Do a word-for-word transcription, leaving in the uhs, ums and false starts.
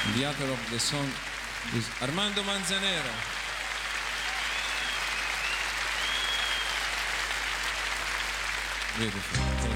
The author of the song is Armando Manzanero. Beautiful.